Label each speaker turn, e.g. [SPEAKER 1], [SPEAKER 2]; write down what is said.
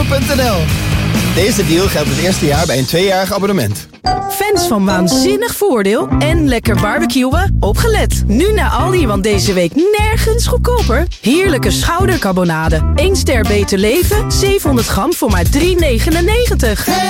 [SPEAKER 1] aldi.nl. Deze deal geldt het eerste jaar bij een 2-jarig abonnement.
[SPEAKER 2] Fans van Waanzinnig Voordeel en lekker barbecuen? Opgelet! Nu naar Aldi, want deze week nergens goedkoper. Heerlijke schoudercarbonade. 1 ster beter leven, 700 gram voor maar €3,99.